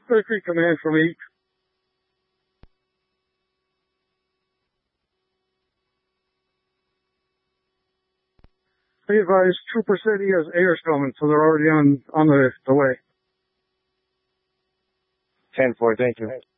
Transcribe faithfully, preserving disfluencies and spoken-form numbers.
Clear Creek Command from eight. Be advised, Trooper said he has airs coming, so they're already on, on the, the way. ten four, thank you.